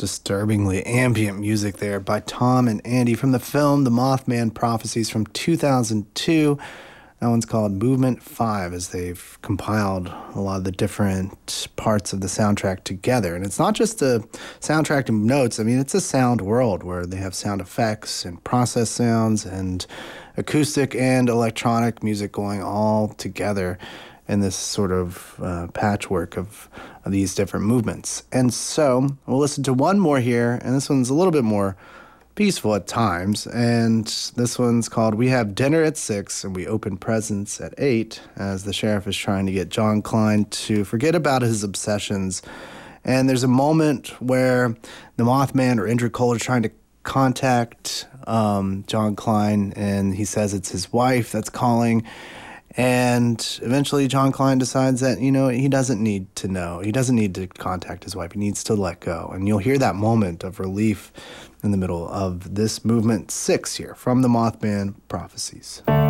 Disturbingly ambient music there by Tom and Andy from the film The Mothman Prophecies from 2002. That one's called Movement 5, as they've compiled a lot of the different parts of the soundtrack together. And it's not just a soundtrack to notes. I mean, it's a sound world where they have sound effects and process sounds and acoustic and electronic music going all together in this sort of patchwork of these different movements. And so we'll listen to one more here, and this one's a little bit more peaceful at times, and this one's called We Have Dinner at 6 and We Open Presents at 8, as the sheriff is trying to get John Klein to forget about his obsessions. And there's a moment where the Mothman or Indra Cole are trying to contact John Klein, and he says it's his wife that's calling. And eventually John Klein decides that, he doesn't need to know. He doesn't need to contact his wife. He needs to let go. And you'll hear that moment of relief in the middle of this movement 6 here from the Mothman Prophecies.